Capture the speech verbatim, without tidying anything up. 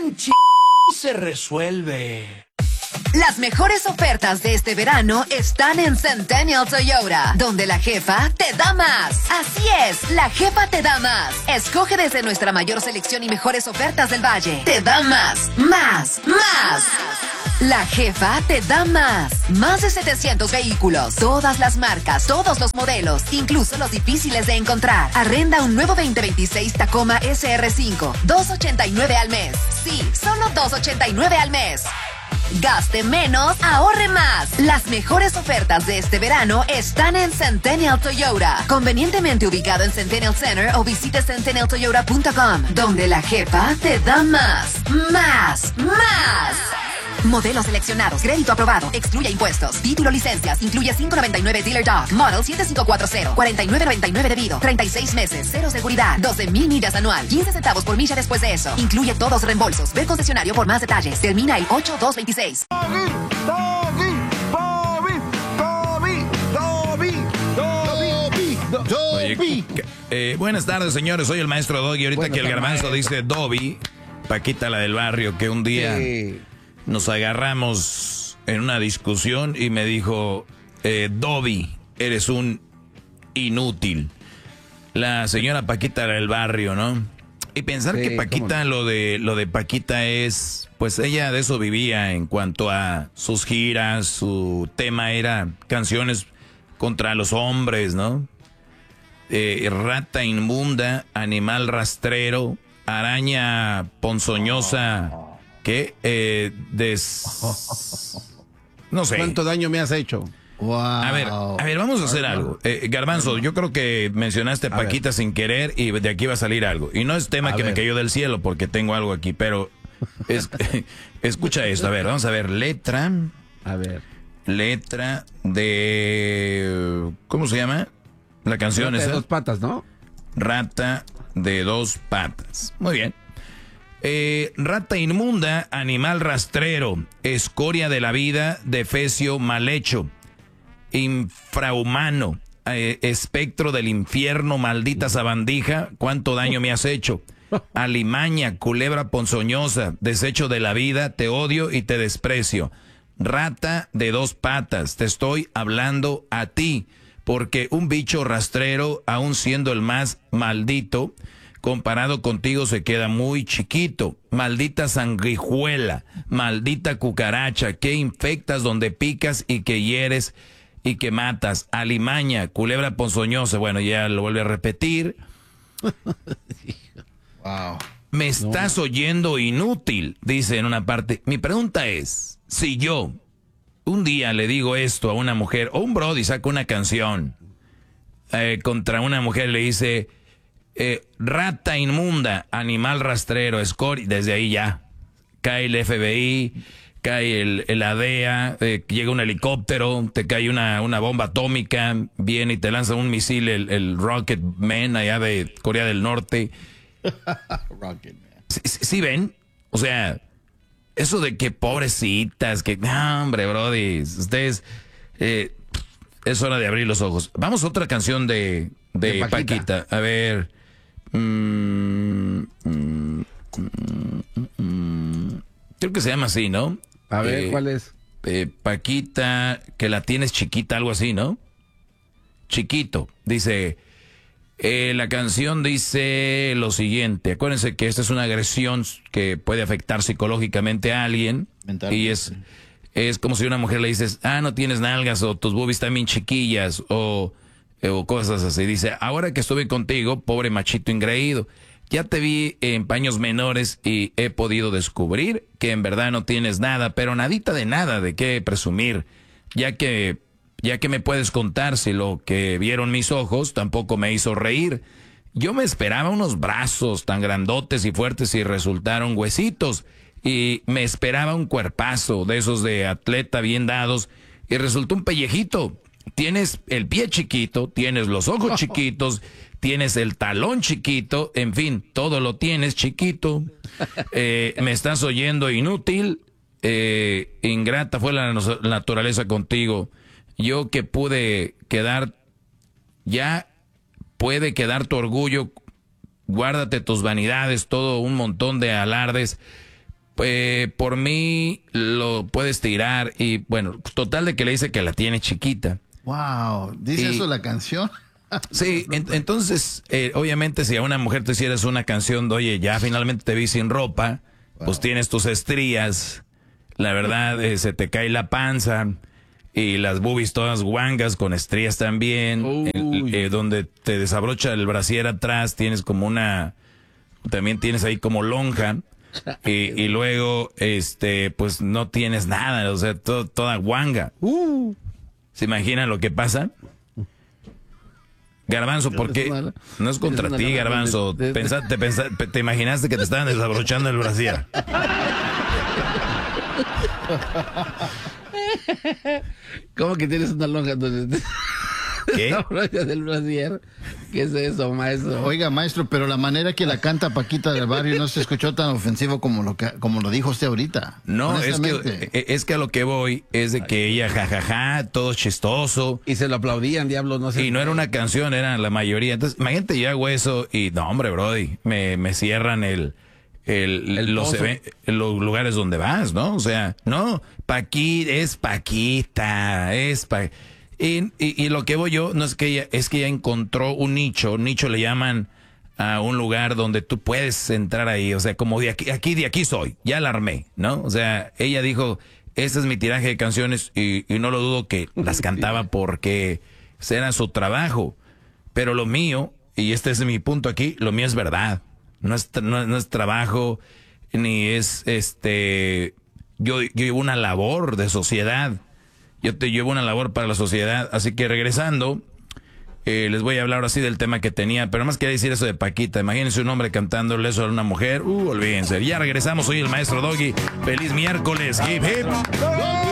en ch... se resuelve. Las mejores ofertas de este verano están en Centennial Toyota, donde la jefa te da más. Así es, la jefa te da más. Escoge desde nuestra mayor selección y mejores ofertas del Valle. Te da más, más, más. La jefa te da más. Más de setecientos vehículos, todas las marcas, todos los modelos, incluso los difíciles de encontrar. Arrenda un nuevo veinte veintiséis Tacoma S R cinco, dos ochenta y nueve al mes. Sí, solo dos ochenta y nueve al mes. Gaste menos, ahorre más. Las mejores ofertas de este verano están en Centennial Toyota. Convenientemente ubicado en Centennial Center o visite centennial toyota punto com, donde la jefa te da más, más, más. Modelos seleccionados, crédito aprobado, excluye impuestos, título, licencias, incluye cinco noventa y nueve Dealer Dog, Model siete cinco cuatro cero, cuarenta y nueve noventa y nueve debido, treinta y seis meses, cero seguridad, doce mil millas anual, quince centavos por milla después de eso. Incluye todos reembolsos. Ve concesionario por más detalles. Termina el ocho dos veintiséis. Oye, eh, buenas tardes, señores. Soy el maestro Doggy. Ahorita buenas que el garbanzo tardes. Dice Dobby, Paquita la del barrio, que un día sí. Nos agarramos en una discusión y me dijo, eh, Dobby, eres un inútil. La señora Paquita la del barrio, ¿no? Y pensar sí, que Paquita, no? lo de lo de Paquita es, pues ella de eso vivía en cuanto a sus giras, su tema era canciones contra los hombres, ¿no? Eh, rata inmunda, animal rastrero, araña ponzoñosa, ¿qué? Eh, des... No sé. ¿Cuánto daño me has hecho? Wow. A ver, a ver, vamos a hacer algo. Eh, Garbanzo, yo creo que mencionaste a Paquita a sin querer y de aquí va a salir algo. Y no es tema a que ver. Me cayó del cielo porque tengo algo aquí, pero es, escucha esto. A ver, vamos a ver. Letra. A ver. Letra de... ¿Cómo se llama? La canción Rata esa. de dos patas, ¿no? Rata de dos patas. Muy bien. Eh, rata inmunda, animal rastrero, escoria de la vida, defecio mal hecho, infrahumano, eh, espectro del infierno, maldita sabandija, cuánto daño me has hecho. Alimaña, culebra ponzoñosa, desecho de la vida, te odio y te desprecio. Rata de dos patas, te estoy hablando a ti, porque un bicho rastrero, aun siendo el más maldito, comparado contigo se queda muy chiquito. Maldita sanguijuela, maldita cucaracha, que infectas donde picas y que hieres y que matas. Alimaña, culebra ponzoñosa, bueno, ya lo vuelve a repetir. Wow. Me estás no. oyendo inútil, dice en una parte. Mi pregunta es, si yo un día le digo esto a una mujer, o un brody saca una canción eh, contra una mujer, le dice, eh, rata inmunda, animal rastrero, escoria, desde ahí ya, cae el F B I, cae el, el A D E A, eh, llega un helicóptero, te cae una, una bomba atómica, viene y te lanza un misil, el, el Rocket Man allá de Corea del Norte. Rocket Man. ¿Sí, sí ven? O sea, eso de que pobrecitas, que... No, hombre, brody, ustedes... Eh, es hora de abrir los ojos. Vamos a otra canción de, de, de Paquita. Paquita. A ver... Mm, mm, mm, mm, creo que se llama así, ¿no? A ver, eh, ¿cuál es? Eh, Paquita, que la tienes chiquita, algo así, ¿no? Chiquito. Dice... Eh, la canción dice lo siguiente. Acuérdense que esta es una agresión que puede afectar psicológicamente a alguien. Mental. Y es, es como si a una mujer le dices, ah, no tienes nalgas, o tus boobies están bien chiquillas, o, o cosas así. Dice, ahora que estuve contigo, pobre machito ingreído, ya te vi en paños menores y he podido descubrir que en verdad no tienes nada, pero nadita de nada de qué presumir, ya que... Ya que me puedes contar si lo que vieron mis ojos tampoco me hizo reír. Yo me esperaba unos brazos tan grandotes y fuertes y resultaron huesitos. Y me esperaba un cuerpazo de esos de atleta bien dados y resultó un pellejito. Tienes el pie chiquito, tienes los ojos chiquitos, tienes el talón chiquito, en fin, todo lo tienes chiquito. Eh, me estás oyendo inútil, eh, ingrata fue la naturaleza contigo. Yo que pude quedar, ya puede quedar tu orgullo, guárdate tus vanidades, todo un montón de alardes, Pues por mí lo puedes tirar y bueno, total de que le dice que la tiene chiquita. Wow, ¿dice Y- eso la canción? Sí, en- entonces, eh, obviamente si a una mujer te hicieras una canción de, oye, ya finalmente te vi sin ropa, pues tienes tus estrías, la verdad, eh, se te cae la panza y las boobies todas guangas con estrías también, Uy. el- eh, donde te desabrocha el brasier atrás, tienes como una, también tienes ahí como lonja. Y, y luego, este, pues no tienes nada, o sea, to- toda guanga. Uh, ¿Se imaginan lo que pasa? Garbanzo, ¿por qué? Es una- No es contra es una ti, lana Garbanzo. de- de- Pensa- te, pensa- te imaginaste que te estaban desabrochando el brasier. ¿Cómo que tienes una lonja donde ¿Qué? la brocha del brasier? ¿Qué es eso, maestro? Oiga, maestro, pero la manera que la canta Paquita del Barrio no se escuchó tan ofensivo como lo que como lo dijo usted ahorita. No, es Honestamente. que, es que a lo que voy es de que ella, jajaja, todo chistoso. Y se lo aplaudían, diablos, no sé. Y no era una canción, era la mayoría. Entonces, imagínate, yo hago eso y, no, hombre, Brody, me, me cierran el, el, El los, pozo. even- los lugares donde vas, ¿no? O sea, no, Paqui, es Paquita, es pa y, y, y lo que voy yo, no es que ella, es que ella encontró un nicho, un nicho le llaman a un lugar donde tú puedes entrar ahí, o sea, como de aquí, aquí, de aquí soy, ya la armé, ¿no? O sea, ella dijo, este es mi tiraje de canciones y, y no lo dudo que las cantaba porque era su trabajo, pero lo mío, y este es mi punto aquí, lo mío es verdad, no es, tra- no, es- no es trabajo, ni es, este, yo, yo llevo una labor de sociedad, yo te llevo una labor para la sociedad, así que regresando, eh, les voy a hablar así del tema que tenía, pero más que decir eso de Paquita, imagínense un hombre cantándole eso a una mujer, uh, olvídense, ya regresamos, soy el maestro Doggy, feliz miércoles, hip hip.